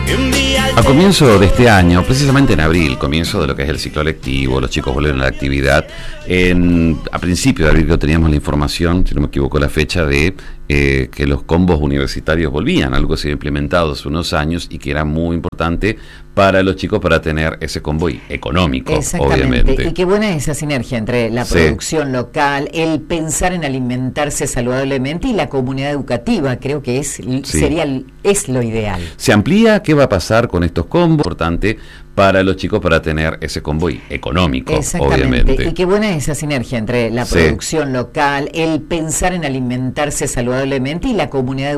A comienzo de este año, precisamente en abril, comienzo de lo que es el ciclo lectivo, los chicos vuelven a la actividad. A principio de abril que teníamos la información, si no me equivoco la fecha, de que los combos universitarios volvían, algo que se había implementado hace unos años y que era muy importante para los chicos para tener ese combo económico, obviamente. Y qué buena esa sinergia entre la producción local, el pensar en alimentarse saludablemente y la comunidad educativa, creo que es lo ideal. Se amplía, ¿qué va a pasar con estos combos? Importante para los chicos para tener ese combo económico, obviamente. Y qué buena esa sinergia entre la producción local, el pensar en alimentarse saludablemente y la comunidad educativa.